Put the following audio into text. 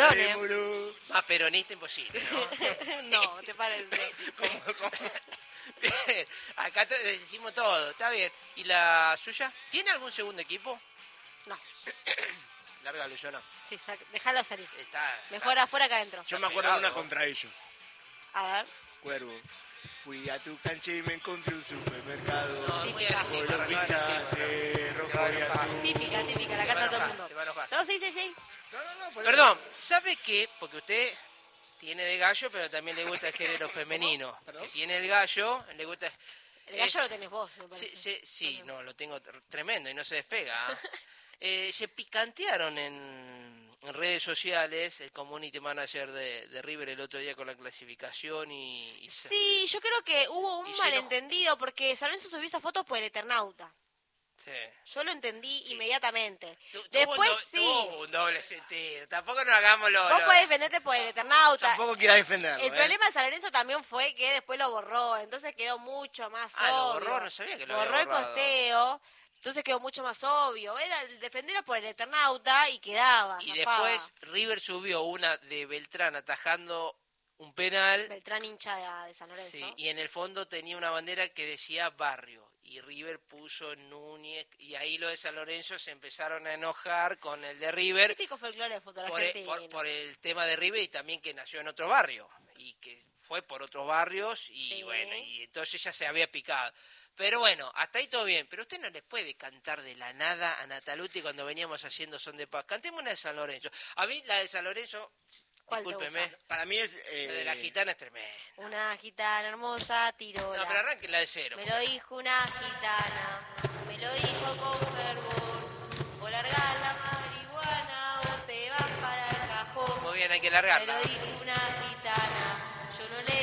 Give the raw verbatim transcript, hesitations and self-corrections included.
Dale, Muru. Más peronista imposible, ¿no? No, te parece. ¿Cómo, cómo? Bien, acá to- le decimos todo, está bien. ¿Y la suya? ¿Tiene algún segundo equipo? No, Lárgalo, yo no. sí, sac- déjalo salir. Está, Mejor afuera que adentro. Yo me acuerdo de una pegado. contra ellos. A ver. Cuervo. Fui a tu cancha y me encontré un supermercado. No, muy Típica. agresivo, Color Rafael, pintaste, rojo y azul. Típica, típica, la Se va a canta todo el enojar, mundo. se va a enojar. No, sí, sí, sí. No, no, no, por Perdón, ¿sabe qué? Porque usted tiene de gallo, pero también le gusta el género femenino. ¿Perdón? Que tiene el gallo, le gusta... El gallo lo tenés vos, me Sí, parece. sí, sí, no, lo tengo tr- tremendo y no se despega. ¿ah? Eh, se picantearon en, en redes sociales el community manager de, de River el otro día con la clasificación y... y se- Sí, yo creo que hubo un Y se malentendido porque San Lorenzo subió esa foto por el Eternauta. sí. Yo lo entendí inmediatamente. Tu- tuvo Después un do- sí. tuvo un doble sentido. Tampoco nos hagamos lo... Vos lo- podés defenderte por el Eternauta. Tampoco quieras defenderlo. El ¿eh? problema de San Lorenzo también fue que después lo borró, entonces quedó mucho más Ah, lo obvio. borró, no sabía que lo Borró había el borrado. posteo, entonces quedó mucho más obvio. Era el defenderlo por el Eternauta y quedaba. Y zafaba. después River subió una de Beltrán atajando un penal. Beltrán hincha de, de San Lorenzo. Sí, y en el fondo tenía una bandera que decía Barrio. Y River puso Núñez. Y ahí los de San Lorenzo se empezaron a enojar con el de River. Típico folclore de fútbol Por el, argentino. por- por el tema de River y también que nació en otro barrio. Y que fue por otros barrios. Y Sí. bueno, y entonces ya se había picado. Pero bueno, hasta ahí todo bien. Pero usted no le puede cantar de la nada a Nataluti cuando veníamos haciendo Son de Paz. Cantemos una de San Lorenzo. A mí la de San Lorenzo, ¿Cuál te discúlpeme, gusta? Para mí es... eh, la de la gitana es tremenda. Una gitana hermosa tiró No, la- pero arranque la de cero. Me lo dijo una gitana, me lo dijo con fervor. O largar la marihuana o te vas para el cajón. Muy bien, hay que Me lo largarla. dijo una gitana, yo no le